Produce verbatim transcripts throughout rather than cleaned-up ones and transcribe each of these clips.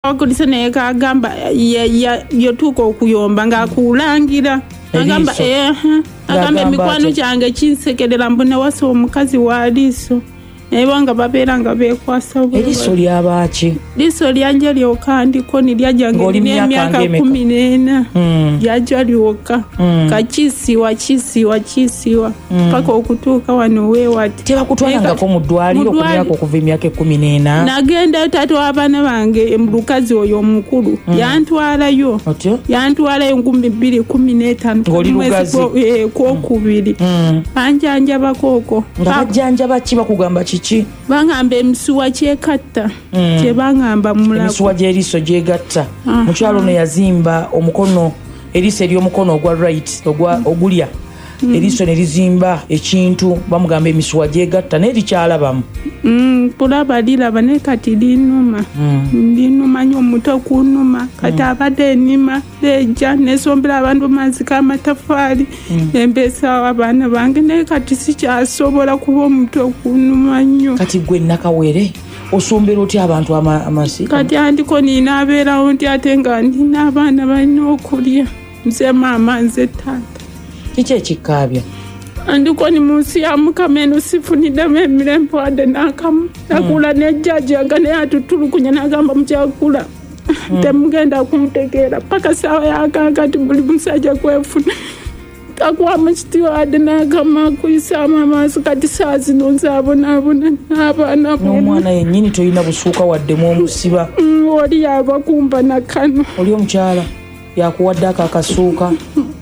akulisa naye kagamba yotuuka okuyomba ng'akulangira agamba eh agamba emikwano kyange kinsekerera mbona wasa omukazi wa liiso naye banga babeera nga beekwasa eriiso ly'abaaki liiso lyanja lyokka ndiko nilyajange n'emyaka kumi n'ena lyajja lyokka kakisiwa kisiwa kisiwa paka okutuuka wano weewati tebakutwalangako mu ddwaliro ku myaka okuva emyaka ekkumi n'ena nagenda taata w'abaana bange lukazi oyo omukulu yantwalayo yantwalayo nkumi bbiri kumi n'etaano ng'oli lugazi kwokubiri banjanjabako okwo nga bajjanjaba ki bakugamba ki ki bangamba emisuwa kyekatta kye bangamba mulago emisuwa gy'eriiso gyegatta mukyalo ono yazimba omukono eriiso ery'omukono ogwa right ogwa ogulya eriiso ne lizimba ekintu bamugamba emisuwa gyegatta naye likyalabamu kulaba liraba naye kati linuma linuma nnyo omuto kunuma kati abadde enima lejja nesombera abantu mazzi g'amatafaali empeesaawo abaana bange naye kati sikyasobola kuba omuto kunuma nnyo kati gwe nakawere osombera otya abantu amasi kati andiko nina abeerawo nti ate nga ndina abaana balina okulya nze maama nze taata kiki ekikkaabya andiko ni munsi ya Mukama eno sifuniddemu emirembe wadde n'akamu nakula nejjaji nga naye atutulukunya n'agamba mukyakula temugenda kumutegeera paka saawa yakakati buli musajja kwefuna takwamu kitiwa wadde n'akamu akuyisaamu amaaso kati saa zino nzaabonaabona n'abaana n'omwana yennyini tolina busuuka waddemu omusiba oli yava kumpa nakano oli omukyala yakuwadde ako akasuuka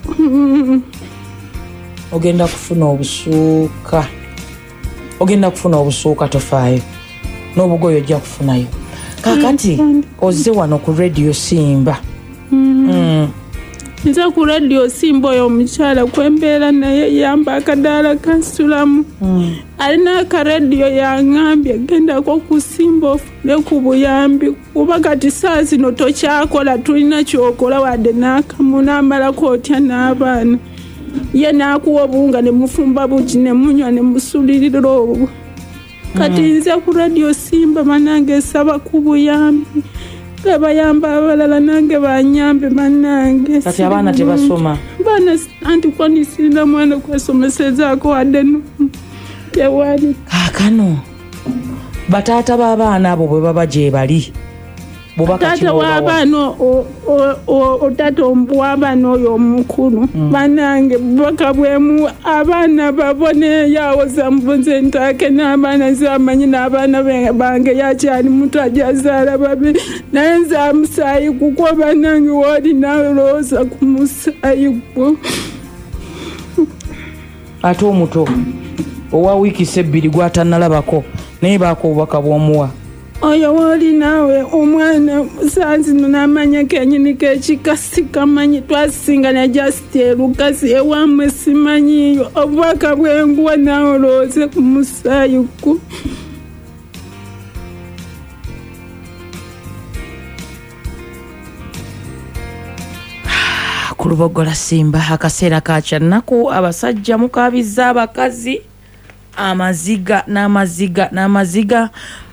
ogenda kufuna obusuuka ogenda kufuna obusuuka tofaayo n'obugoyo ojja kufunayo kakati ozze wano ku radio Simba nze ku radio Simba oyo omukyala kwembeera naye yamba akadaala kasulamu alina akaradiyo yaŋambye gendako ku Simba ofune ku buyambi kuba kati saa zino tokyakola tulina kyokola wadde n'akamu n'amalako otya n'abaana ye n'akuwa obuwunga ne mufumba buki ne munywa ne musulirira obwo kati nze ku radio Simba manange esaba ku buyambi bayamba abalala nange banyambe manange kati abaana tebasoma baana anti kwanisirira mwana kwesomesezaako wadde tewali kaakano bataata b'abaana abo bwe baba gye bali taata w'abaana otaata w'abaana oyo omukulu banange bubaka bwemu abaana babone yawoza mubunze ntaake n'abaana zamanyi n'abaana bange yakyali muto ajazaala babiri naye nze amusaayi kuko banange wooli nawe lowooza ku musaayi gwo ate omuto owa wiiki ebbiri gw'atannalabako naye baako obubaka bw'omuwa oyo wooli naawe omwana saa zino n'amanya kenyini k'ekikasi kamanyi twasingana jasiti erukasi ewamwe simanyiyo obubaka bw'enguwa naawe olowooze ku musaayi gwo ku Lubogola Simba akaseera ka kyannaku abasajja mukabizza abakazi amaziga n'amaziga n'amaziga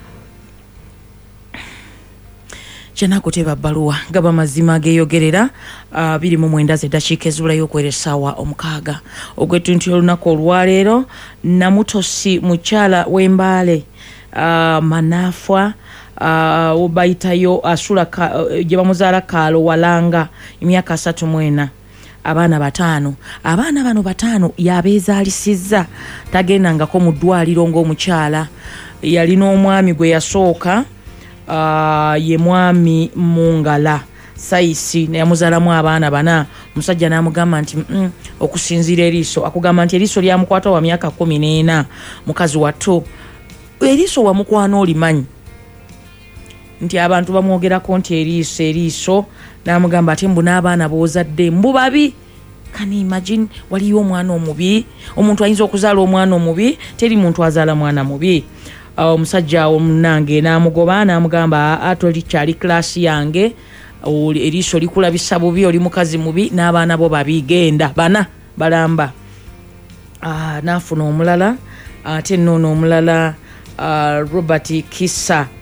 kyenakuteba bbaluwa gaba mazima geeyogerera abiri mu mwenda z'eddakiika ezuulayo okwera essaawa omukaaga ogw'ettuntu olunaku olwaleero Namutosi mukyala w'Embaale Manafwa uh, bayitayo asula uh, gye bamuzaala Kaalo Walanga emyaka asatu mu ena abaana bataano abaana bano bataano yabeezaalisizza tagendangako mu ddwaliro ng'omukyala yalina omwami gwe yasooka Uh, ye mwami Mungala Saisi ne yamuzaalamu abaana bana musajja n'amugamba nti mm, okusinziira eriiso akugamba nti eriiso lyamukwata wa myaka kumi n'ena mukazi watto eriiso wamukwana olimanyi nti abantu bamwogerako nti eriiso eriiso n'amugamba ate mbu n'abaana boozadde mbu babi kani imagine waliyo omwana omubi omuntu ayinza okuzaala omwana omubi teri muntu azaala mwana mubi omusajja uh, omunange n'amugoba n'amugamba atoli kyali klasi yange eriiso likulabisa bubi oli mukazi mubi n'abaana bo babigenda bana balamba uh, n'afuna omulala ate uh, nnono omulala uh, Robert Kissa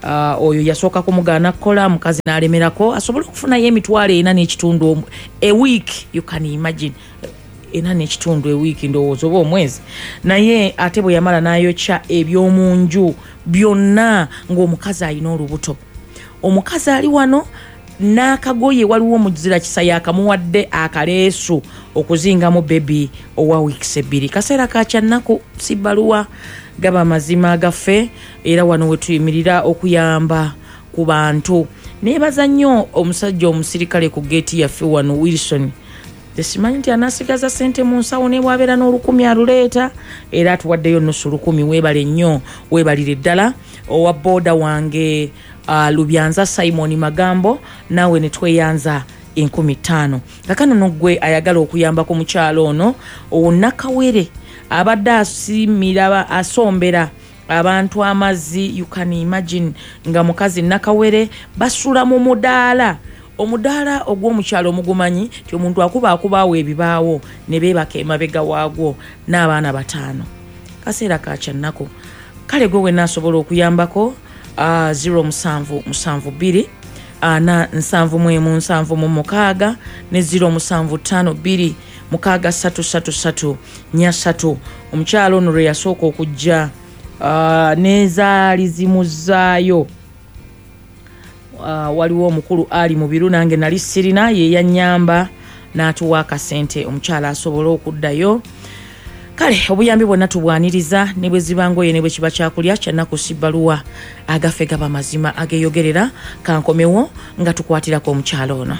uh, oyo yasooka kumugaana kukola mukazi n'alemerako asobole okufunayo emitwalo ena n'ekitundu a week. You can imagine ena n'ekitundu a week ndowooza oba omwezi. Naye ate bwe yamala n'ayokya ebyomunju byonna ng'omukazi alina olubuto. Omukazi ali wano n'akagoye waliwo omuzira kisa yakamuwadde akaleesu okuzingamu bebi owa weeks ebbiri. Kaseera kakyannaku si bbaluwa gaba amazima agaffe era wano we tuyimirira okuyamba ku bantu. Neebaza nnyo omusajja omusirikale ku geeti yaffe wano Wilson. Tesimanyi nti anasigaza ssente mu nsawo ne bwabeera n'olukumi aluleeta era atuwaddeyo nusu lukumi. Weebale nnyo, weebalire ddala. Owa booda wange uh, Lubyanza Simon Magambo naawe ne tweyanza enkumi ttaano. Kakano n'ogwe ayagala okuyamba ku mukyalo ono Nakawere abadde asimira asombera abantu amazzi. You can imagine nga mukazi Nakawere basula mu mudaala. Omudaala ogw'omukyalo omugumanyi ti omuntu akuba akubaawo ebibaawo ne beebaka emabega waagwo n'abaana bataano. Kaseera kakyannako kale gwe we naasobola okuyambako uh, zero musanvu musanvu bbiri ana nsanvu mwemu nsanvu mu mukaaga ne zero musanvu ttaano bbiri mukaaga ssatu ssatu ssatu nnya ssatu. Omukyalo ono lwe yasooka okujja uh, nezaalizimuzaayo. Uh, waliwo omukulu ali mu biru nange nali sirina ye yanyamba n'atuwa akasente omukyala asobola okuddayo. Kale obuyambi bwonna tubwaniriza ne bwe ziba ngoye ne bwe kiba kyakulya kyannaku si bbaluwa agaffe gaba mazima ageeyogerera. Kankomewo nga tukwatirako omukyalo ono.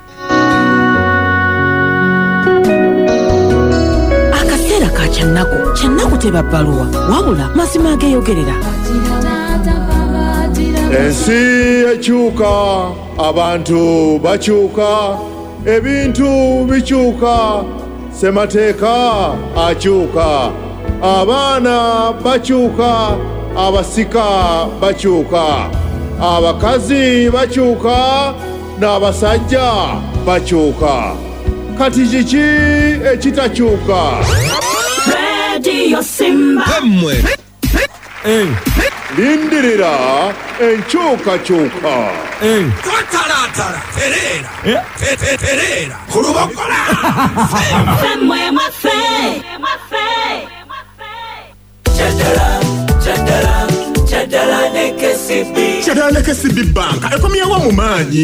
Akaseera ka kyannaku kyannaku teba bbaluwa wabula mazima ageeyogerera. Ensi ekyuka, abantu bakyuka, ebintu bikyuka, semateeka akyuka, abaana bakyuka, abasika bakyuka, abakazi bakyuka, n'abasajja bakyuka. Kati kiki ekitakyuka? Radio Simba. Hey. Lindirira enkyukakyuka. Hey. Twatalatala terera. Tete terera. Kurubakola. Femwe mafe. Mafe. Chadala, chadala, chadala ne K C B. Chadala ne K C B bank. Ekomyewo mu manyi.